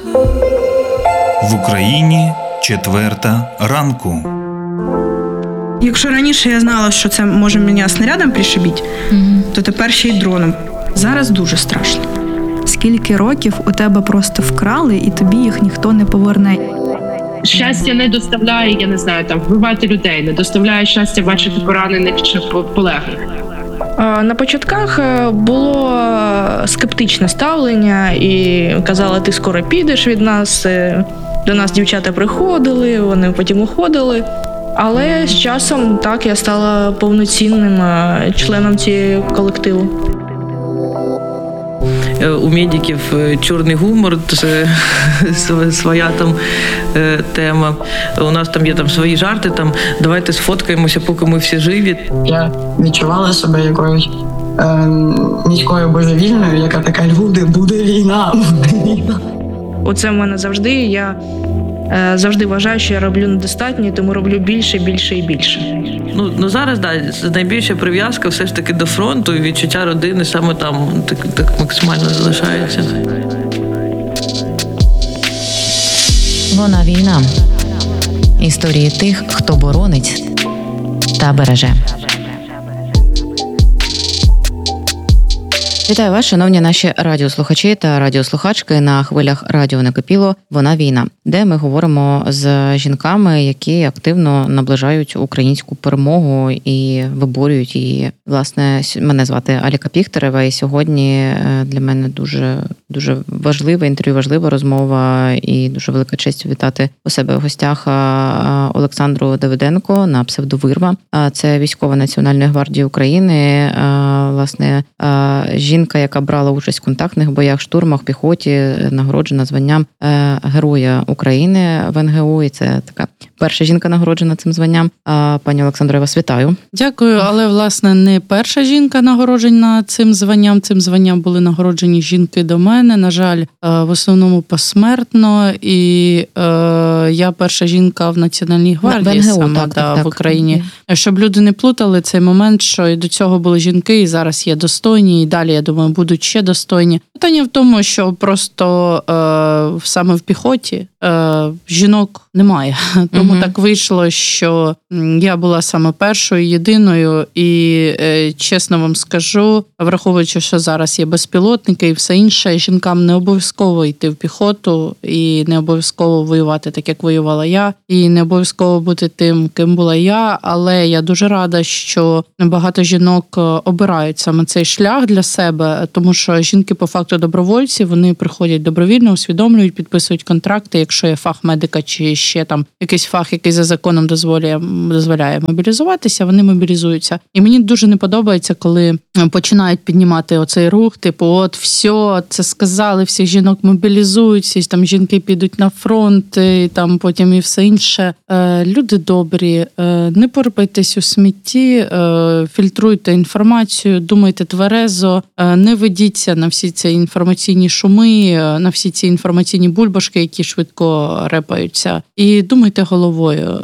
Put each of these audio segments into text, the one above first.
В Україні 4:00 ранку. Якщо раніше я знала, що це може мене снарядом пришибити, то тепер ще й дроном. Зараз дуже страшно. Скільки років у тебе просто вкрали, і тобі їх ніхто не поверне? Щастя не доставляє, я не знаю, там вбивати людей, не доставляє щастя бачити поранених чи полеглих. На початках було скептичне ставлення і казали, ти скоро підеш від нас. До нас дівчата приходили, вони потім уходили. Але з часом так я стала повноцінним членом цього колективу. У медиків чорний гумор, це своя там тема. У нас там є там свої жарти, там давайте сфоткаємося, поки ми всі живі. Я відчувала себе якоюсь міською божевільною, яка така, люди, буде війна. Оце в мене завжди. Я завжди вважаю, що я роблю недостатньо, тому роблю більше, більше і більше. Ну зараз, найбільша прив'язка все ж таки до фронту, і відчуття родини саме там так максимально залишається. Вона війна. Історії тих, хто боронить та береже. Вітаю вас, шановні наші радіослухачі та радіослухачки на хвилях радіо «Накипіло. Вона війна», де ми говоримо з жінками, які активно наближають українську перемогу і виборюють її. Власне, мене звати Аліка Піхтерева, і сьогодні для мене дуже важливе інтерв'ю, важлива розмова і дуже велика честь вітати у себе в гостях Олександру Давиденко на псевдовирва. Це військова Національної гвардії України, власне, жінка, яка брала участь в контактних боях, штурмах, піхоті, нагороджена званням Героя України в НГУ, і це така перша жінка нагороджена цим званням. Пані Олександро, я вас вітаю. Дякую, але, власне, не перша жінка нагороджена цим званням. Цим званням були нагороджені жінки до мене, на жаль, в основному посмертно, і я перша жінка в Національній гвардії НГУ, саме так. в Україні. Щоб люди не плутали цей момент, що і до цього були жінки, і зараз є достойні, і далі, я думаю, будуть ще достойні. Питання в тому, що просто саме в піхоті жінок немає. Тому так вийшло, що я була саме першою, єдиною, і чесно вам скажу, враховуючи, що зараз є безпілотники і все інше, жінкам не обов'язково йти в піхоту і не обов'язково воювати так, як воювала я, і не обов'язково бути тим, ким була я, але я дуже рада, що багато жінок обирають саме цей шлях для себе, тому що жінки по факту добровольці, вони приходять добровільно, усвідомлюють, підписують контракти, якщо є фах медика чи ще там якийсь фах, який за законом дозволяє мобілізуватися, вони мобілізуються. І мені дуже не подобається, коли починають піднімати оцей рух, типу, от все, це сказали, всіх жінок мобілізують, всі там жінки підуть на фронт, і там потім і все інше. Люди добрі, не порпайтесь у смітті, фільтруйте інформацію, думайте тверезо, не ведіться на всі ці інформаційні шуми, на всі ці інформаційні бульбашки, які швидко репаються. І думайте головою,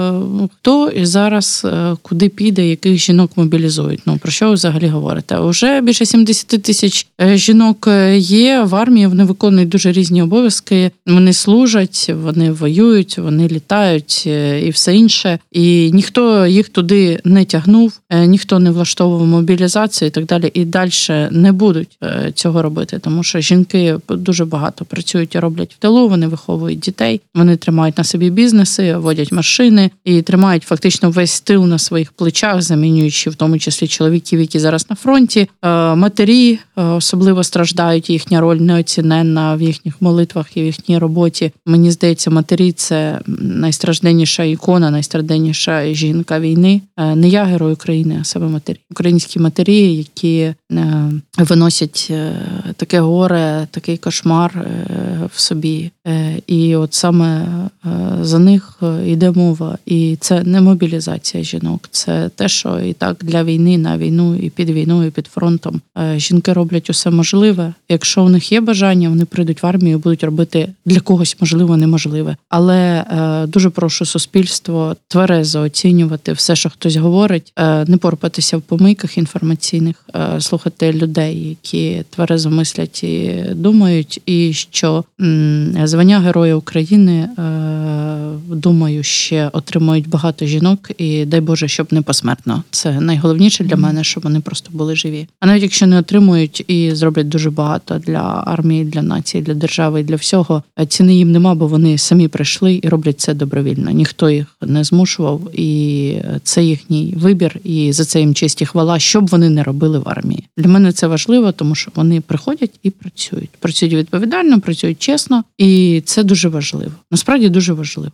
хто і зараз куди піде, яких жінок мобілізують. Про що ви взагалі говорите? Уже більше 70 тисяч жінок є в армії, вони виконують дуже різні обов'язки, вони служать, вони воюють, вони літають і все інше. І ніхто їх туди не тягнув, ніхто не влаштовував мобілізацію і так далі. І далі не будуть цього робити, тому що жінки дуже багато працюють і роблять в тилу, вони виховують дітей, вони тримають на собі бізнеси, водять машини і тримають фактично весь тил на своїх плечах, замінюючи в тому числі чоловіків, які зараз на фронті. Матері особливо страждають, їхня роль неоціненна в їхніх молитвах і в їхній роботі. Мені здається, матері – це найстражденніша ікона, найстражденніша жінка війни. Не я герой України, а саме матері. Українські матері, які виносять таке горе, такий кошмар в собі. І от саме за них йде мова. І це не мобілізація жінок. Це те, що і так для війни, на війну, і під війною, і під фронтом. Жінки роблять усе можливе. Якщо у них є бажання, вони прийдуть в армію і будуть робити для когось можливо неможливе. Але дуже прошу суспільство тверезо оцінювати все, що хтось говорить, не порпатися в помийках інформаційних, слухати людей, які тверезо мислять і думають, і що звання Героя України, думаю, ще отримують багато жінок, і дай Боже, щоб не посмертно. Це найголовніше для мене, щоб вони просто були живі. А навіть якщо не отримують і зроблять дуже багато для армії, для нації, для держави і для всього, ціни їм нема, бо вони самі прийшли і роблять це добровільно. Ніхто їх не змушував, і це їхній вибір, і за це їм честь і хвала, що б вони не робили в армії. Для мене це важливо, тому що вони приходять і працюють. Працюють відповідально, працюють чесно, і це дуже важливо. Насправді дуже важливо.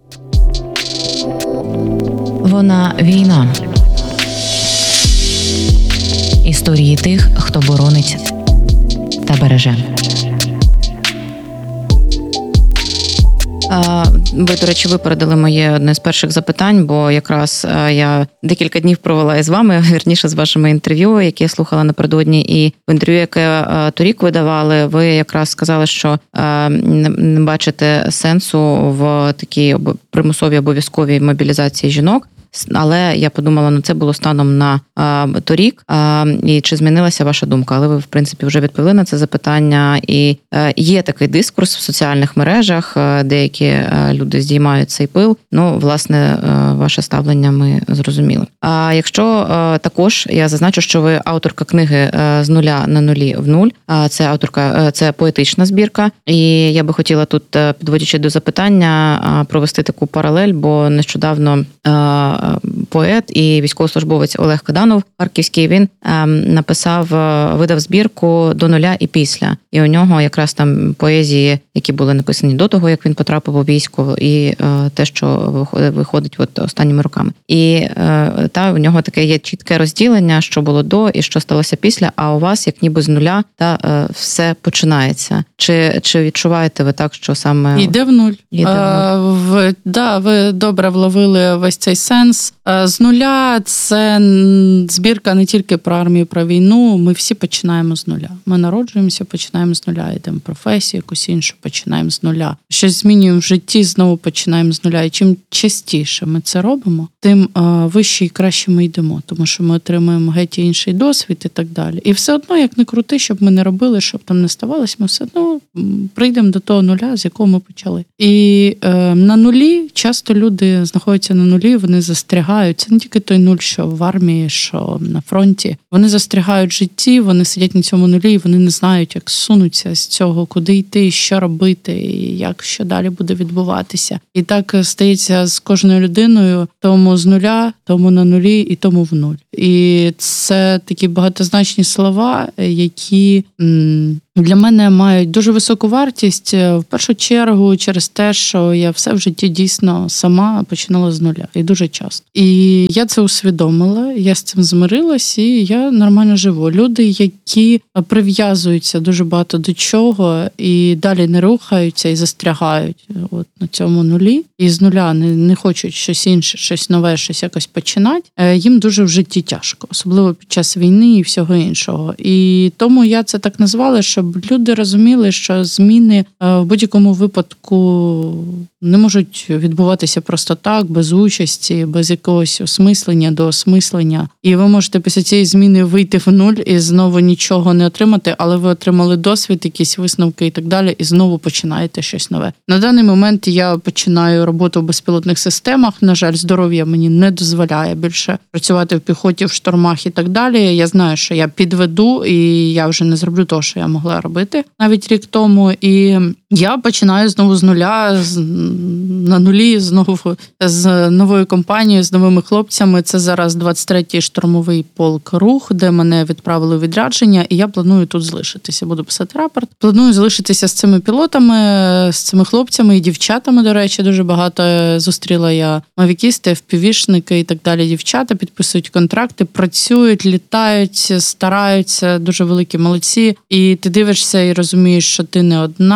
Вона війна. Історії тих, хто боронить та береже. Ви, до речі, випередили моє одне з перших запитань, бо якраз я декілька днів провела із вами, вірніше, з вашими інтерв'ю, які я слухала напередодні, і в інтерв'ю, яке торік ви давали, ви якраз сказали, що не бачите сенсу в такій примусовій обов'язковій мобілізації жінок. Але я подумала, це було станом на торік, і чи змінилася ваша думка? Але ви, в принципі, вже відповіли на це запитання. І є такий дискурс в соціальних мережах, деякі люди здіймають цей пил. Власне, ваше ставлення ми зрозуміли. А якщо також, я зазначу, що ви авторка книги «З нуля на нулі в нуль». Це поетична збірка. І я би хотіла тут, підводячи до запитання, провести таку паралель, бо нещодавно поет і військовослужбовець Олег Каданов, харківський, він видав збірку «До нуля і після». І у нього якраз там поезії, які були написані до того, як він потрапив у військо, і те, що виходить останніми роками. І у нього таке є чітке розділення, що було до і що сталося після, а у вас як ніби з нуля все починається. Чи відчуваєте ви так, що саме... Йде в нуль. Ви добре вловили весь цей сенс. З нуля – це збірка не тільки про армію, про війну. Ми всі починаємо з нуля. Ми народжуємося, починаємо з нуля. Йдемо професію, якусь іншу, починаємо з нуля. Щось змінюємо в житті, знову починаємо з нуля. І чим частіше ми це робимо, тим вище і краще ми йдемо. Тому що ми отримуємо геть інший досвід і так далі. І все одно, як не крути, щоб ми не робили, щоб там не ставалось, ми все одно прийдемо до того нуля, з якого ми почали. І на нулі часто люди знаходяться на нулі, вони застрягають. Це не тільки той нуль, що в армії, що на фронті. Вони застрягають в житті, вони сидять на цьому нулі, і вони не знають, як сунуться з цього, куди йти, що робити, і як що далі буде відбуватися. І так стається з кожною людиною, тому з нуля, тому на нулі і тому в нуль. І це такі багатозначні слова, які для мене мають дуже високу вартість, в першу чергу через те, що я все в житті дійсно сама починала з нуля. І дуже часто. І я це усвідомила, я з цим змирилась, і я нормально живу. Люди, які прив'язуються дуже багато до чого, і далі не рухаються, і застрягають на цьому нулі, і з нуля не хочуть щось інше, щось нове, щось якось починати, їм дуже в житті тяжко. Особливо під час війни і всього іншого. І тому я це так назвала, щоб люди розуміли, що зміни в будь-якому випадку не можуть відбуватися просто так, без участі, без якогось осмислення, доосмислення. І ви можете після цієї зміни вийти в нуль і знову нічого не отримати, але ви отримали досвід, якісь висновки і так далі, і знову починаєте щось нове. На даний момент я починаю роботу в безпілотних системах. На жаль, здоров'я мені не дозволяє більше працювати в піхоті, в штурмах і так далі. Я знаю, що я підведу, і я вже не зроблю того, що я могла робити навіть рік тому. І я починаю знову з нуля, на нулі, знову з новою компанією, з новими хлопцями. Це зараз 23-й штурмовий полк «Рух», де мене відправили у відрядження, і я планую тут залишитися. Буду писати рапорт. Планую залишитися з цими пілотами, з цими хлопцями і дівчатами, до речі, дуже багато зустріла я мавікісти, FPV-шники і так далі. Дівчата підписують контракти, працюють, літають, стараються, дуже великі молодці. І ти дивишся і розумієш, що ти не одна.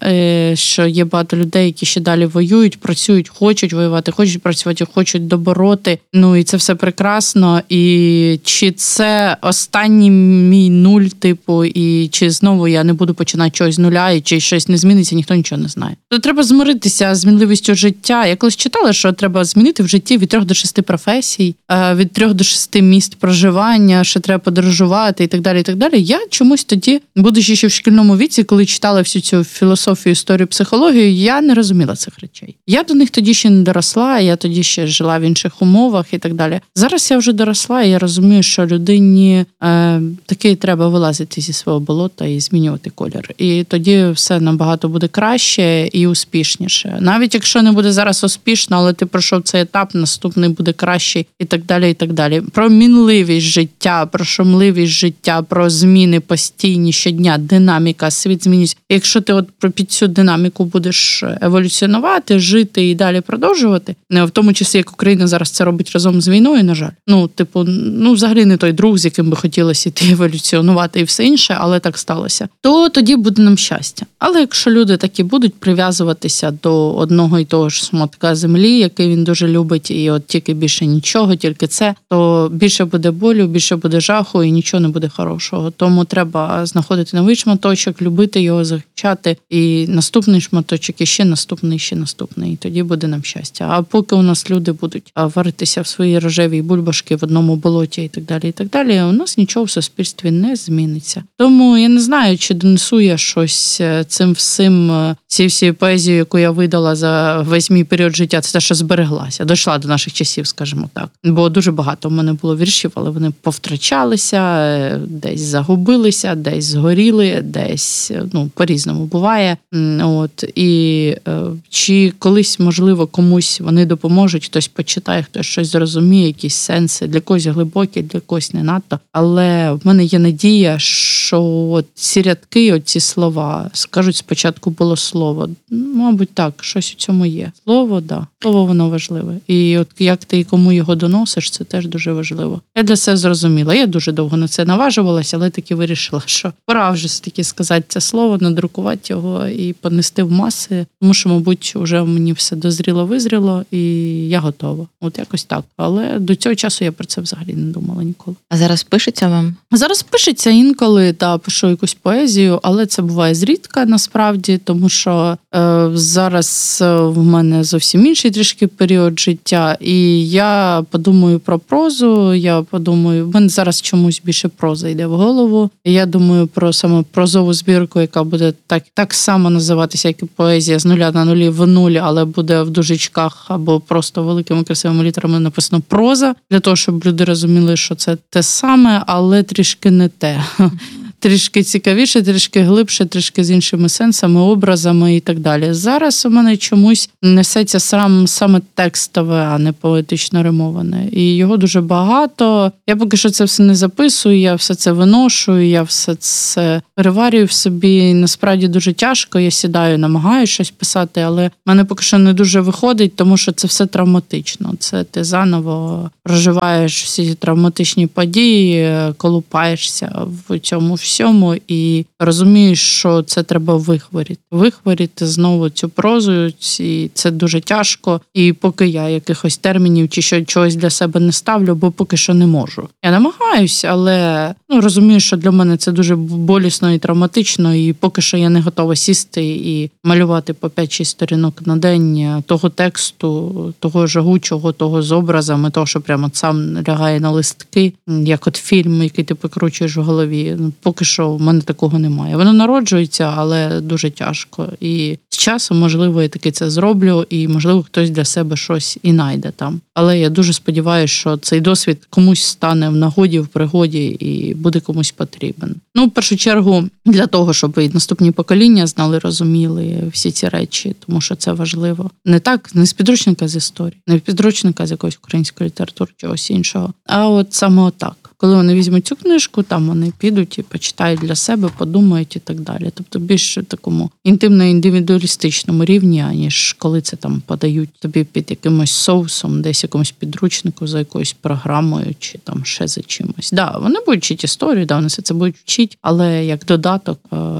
що є багато людей, які ще далі воюють, працюють, хочуть воювати, хочуть працювати, хочуть добороти. Ну і це все прекрасно. І чи це останній мій нуль, типу, і чи знову я не буду починати щось з нуля, і чи щось не зміниться, ніхто нічого не знає. То треба змиритися з змінливістю життя. Я колись читала, що треба змінити в житті від 3 до 6 професій, від 3 до 6 місць проживання, що треба подорожувати і так далі, і так далі. Я чомусь тоді, будучи ще в шкільному віці, коли читала всю цю філософію, історію, психологію, я не розуміла цих речей. Я до них тоді ще не доросла, я тоді ще жила в інших умовах і так далі. Зараз я вже доросла, і я розумію, що людині таки треба вилазити зі свого болота і змінювати колір. І тоді все набагато буде краще і успішніше. Навіть якщо не буде зараз успішно, але ти пройшов цей етап, наступний буде кращий і так далі, і так далі. Про мінливість життя, про шумливість життя, про зміни постійні щодня, динаміка, світ змінюється. Якщо ти от під цю динаміку будеш еволюціонувати, жити і далі продовжувати, в тому числі, як Україна зараз це робить разом з війною, на жаль. Взагалі не той друг, з яким би хотілося йти еволюціонувати і все інше, але так сталося. То тоді буде нам щастя. Але якщо люди такі будуть прив'язуватися до одного і того ж шматка землі, який він дуже любить, і от тільки більше нічого, тільки це, то більше буде болю, більше буде жаху і нічого не буде хорошого. Тому треба знаходити новий шматочок, любити його, захищати, і наступний шматочок, і ще наступний. І тоді буде нам щастя. А поки у нас люди будуть варитися в своїй рожевій бульбашки в одному болоті і так далі, у нас нічого в суспільстві не зміниться. Тому я не знаю, чи донесу я щось цим всім, всі поезію, яку я видала за весь мій період життя, це те, що збереглася, дійшла до наших часів, скажімо так. Бо дуже багато в мене було віршів, але вони повтрачалися, десь загубилися, десь згоріли, десь, по-різному буває. І чи колись, можливо, комусь вони допоможуть, хтось почитає, хтось щось зрозуміє, якісь сенси, для когось глибокі, для когось не надто. Але в мене є надія, що от ці рядки, оці слова, скажуть, спочатку було слово. Мабуть, так, щось у цьому є. Слово, да. Слово, воно важливе. І от як ти кому його доносиш, це теж дуже важливо. Я для себе зрозуміла. Я дуже довго на це наважувалася, але таки вирішила, що пора вже таки сказати це слово, надрукувати його і понести в маси. Тому що, мабуть, вже мені все визріло, і я готова. От якось так. Але до цього часу я про це взагалі не думала ніколи. А зараз пишеться вам? Зараз пишеться інколи, пишу якусь поезію, але це буває зрідка насправді, тому що зараз в мене зовсім інший трішки період життя, і я подумаю про прозу, в мене зараз чомусь більше проза йде в голову. Я думаю про саме прозову збірку, яка буде так само називатися, як і поезія з нуля на нулі в нуль, але буде в дужечках або просто великими красивими літерами написано проза, для того, щоб люди розуміли, що це те саме, але трішки не те. Трішки цікавіше, трішки глибше, трішки з іншими сенсами, образами і так далі. Зараз у мене чомусь несеться саме текстове, а не поетично римоване. І його дуже багато. Я поки що це все не записую, я все це виношу, я все це переварюю в собі. І насправді дуже тяжко, я сідаю, намагаюся щось писати, але в мене поки що не дуже виходить, тому що це все травматично. Це ти заново проживаєш всі травматичні події, колупаєшся в цьому всьому і розумієш, що це треба вихворіти знову цю прозу, і це дуже тяжко. І поки я якихось термінів чи чогось для себе не ставлю, бо поки що не можу. Я намагаюсь, але розумію, що для мене це дуже болісно і травматично, і поки що я не готова сісти і малювати по 5-6 сторінок на день того тексту, того жагучого, того з образами, того, що прямо сам лягає на листки, як от фільм, який ти покручуєш в голові. Поки що в мене такого немає. Воно народжується, але дуже тяжко. І з часом, можливо, я таки це зроблю, і, можливо, хтось для себе щось і знайде там. Але я дуже сподіваюся, що цей досвід комусь стане в нагоді, в пригоді і буде комусь потрібен. В першу чергу, для того, щоб і наступні покоління знали, розуміли всі ці речі, тому що це важливо. Не з підручника з історії, не з підручника з якоїсь української літератури, чогось іншого, а от саме отак. Коли вони візьмуть цю книжку, там вони підуть і почитають для себе, подумають і так далі. Тобто більш такому інтимно-індивідуалістичному рівні, аніж коли це там подають тобі під якимось соусом, десь якомусь підручнику за якоюсь програмою чи там ще за чимось. Да, вони будуть вчити історію, да, вони все це будуть вчити, але як додаток,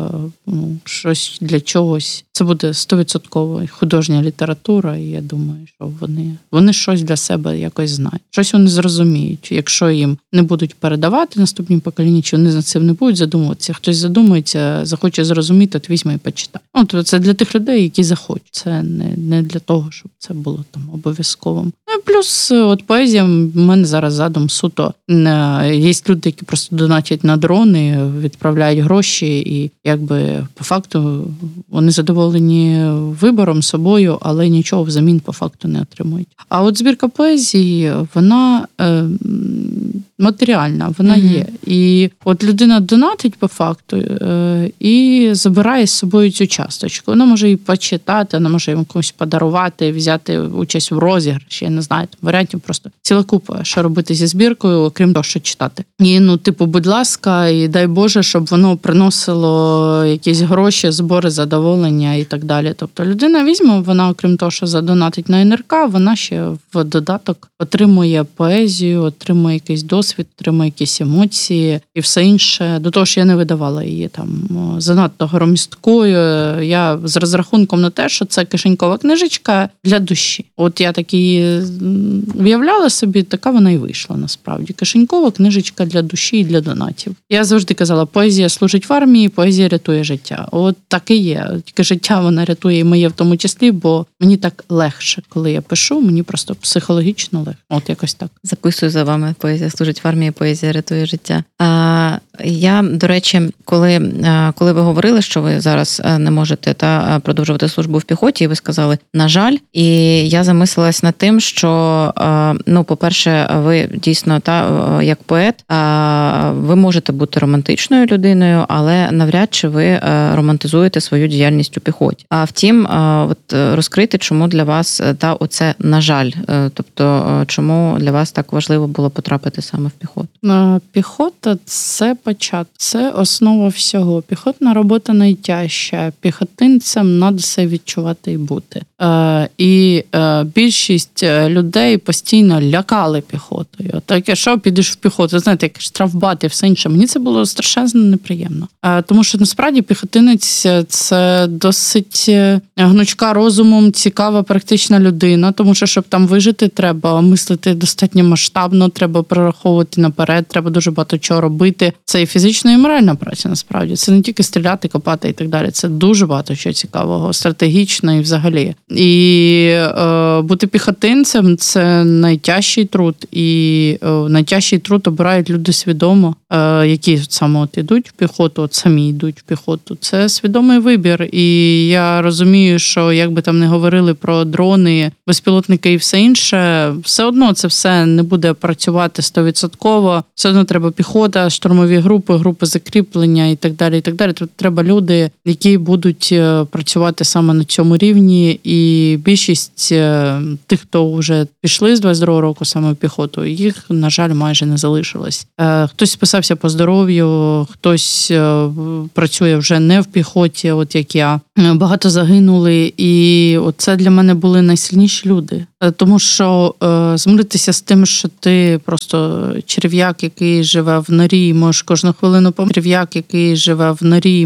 щось для чогось. Це буде 100% художня література, і я думаю, що вони щось для себе якось знають. Щось вони зрозуміють. Якщо їм не будуть передавати наступні покоління, чи вони за цим не будуть задумуватися, хтось задумується, захоче зрозуміти, то візьме і почитає. То це для тих людей, які захочуть. Це не для того, щоб це було там обов'язковим. Плюс от поезія, в мене зараз задум суто. Є люди, які просто донатять на дрони, відправляють гроші, і якби по факту вони задоволені вибором собою, але нічого взамін по факту не отримують. А от збірка поезії, вона матеріальна, вона є. І от людина донатить по факту і забирає з собою цю часточку. Вона може її почитати, вона може їм комусь подарувати, взяти участь в розіграші, я не знаю, там варіантів просто ціла купа, що робити зі збіркою, окрім того, що читати. І, будь ласка, і дай Боже, щоб воно приносило якісь гроші, збори, задоволення і так далі. Тобто людина візьме, вона, окрім того, що задонатить на НРК, вона ще в додаток отримує поезію, отримує якийсь досвід, отримує якісь емоції і все інше. До того ж, я не видавала її там занадто громісткою. Я з розрахунком на те, що це кишенькова книжечка для душі. От я так її уявляла собі, така вона і вийшла насправді. Кишенькова книжечка для душі і для донатів. Я завжди казала, поезія служить в армії, поезія рятує життя. От так і є. Тільки життя вона рятує і моє в тому числі, бо мені так легше, коли я пишу, мені просто психологічно легше. От якось так. Записую за вами, поезія служить в армії, поезія рятує життя. Я, до речі, коли ви говорили, що ви зараз не можете продовжувати службу в піхоті, і ви сказали, на жаль, і я замислилась над тим, що, по-перше, ви дійсно, як поет, ви можете бути романтичною людиною, але навряд чи ви романтизуєте свою діяльність у піхоті. А втім, розкрити, чому для вас оце, на жаль, тобто, чому для вас так важливо було потрапити саме в піхоту? Піхота – це початок, це основа всього. Піхотна робота найтяжча. Піхотинцям треба все відчувати і бути. І більшість людей постійно лякали піхотою. Так, якщо підеш в піхоту, знаєте, як штрафбат і все інше, мені це було страшенно неприємно. Тому що, насправді, піхотинець – це досить гнучка розумом, цікава, практична людина, тому що, щоб там вижити, треба мислити достатньо масштабно, треба прораховувати наперед, треба дуже багато чого робити. Це і фізична, і моральна праця, насправді. Це не тільки стріляти, копати і так далі. Це дуже багато чого цікавого, стратегічно і взагалі. І бути піхотинцем – це найтяжчий труд. І найтяжчий труд обирають люди свідомо, які саме йдуть в піхоту, самі йдуть в піхоту. Це свідомий вибір. І я розумію, що як би там не говорили про дрони, безпілотники і все інше, все одно це все не буде працювати 100%. Все одно треба піхота, штурмові групи закріплення і так далі, і так далі. Тут треба люди, які будуть працювати саме на цьому рівні. І більшість тих, хто вже пішли з 22-го року саме в піхоту, їх, на жаль, майже не залишилось. Хтось списався по здоров'ю, хтось працює вже не в піхоті, от як я. Багато загинули, і це для мене були найсильніші люди. Тому що змиритися з тим, що ти просто черв'як, який живе в норі, можеш кожну хвилину померти. Черв'як, який живе в норі,